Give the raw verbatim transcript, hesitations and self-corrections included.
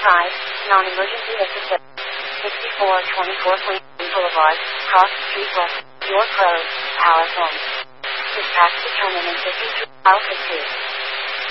five, non-emergency assistance. sixty-four twenty-four Plainview Boulevard, Cross Street West, York Road, Palace Homes. Dispatch determinant fifty-three Alpha two.